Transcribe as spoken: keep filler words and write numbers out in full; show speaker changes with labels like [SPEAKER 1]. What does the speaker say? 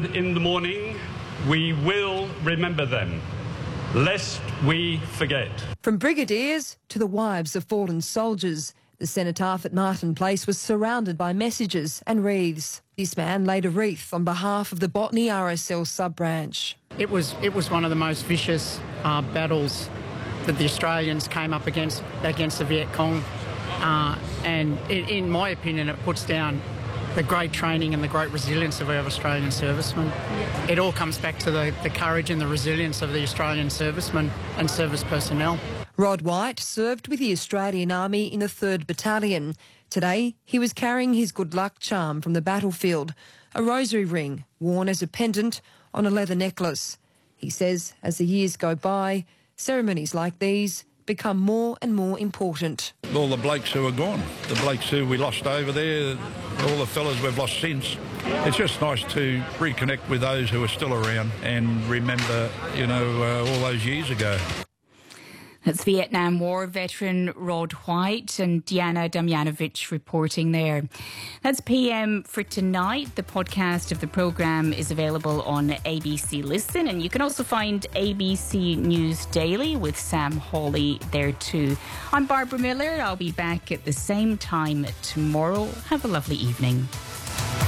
[SPEAKER 1] in the morning, we will remember them, lest we forget.
[SPEAKER 2] From brigadiers to the wives of fallen soldiers, the cenotaph at Martin Place was surrounded by messages and wreaths. This man laid a wreath on behalf of the Botany R S L sub-branch.
[SPEAKER 3] It was it was one of the most vicious uh, battles that the Australians came up against against the Viet Cong, uh, and it, in my opinion, it puts down the great training and the great resilience of our Australian servicemen. It all comes back to the, the courage and the resilience of the Australian servicemen and service personnel.
[SPEAKER 2] Rod White served with the Australian Army in the third Battalion. Today, he was carrying his good luck charm from the battlefield, a rosary ring worn as a pendant on a leather necklace. He says as the years go by, ceremonies like these become more and more important.
[SPEAKER 4] All the blokes who are gone, the blokes who we lost over there, all the fellas we've lost since. It's just nice to reconnect with those who are still around and remember, you know, uh, all those years ago.
[SPEAKER 5] That's Vietnam War veteran Rod White and Diana Damjanovic reporting there. That's P M for tonight. The podcast of the programme is available on A B C Listen, and you can also find A B C News Daily with Sam Hawley there too. I'm Barbara Miller. I'll be back at the same time tomorrow. Have a lovely evening.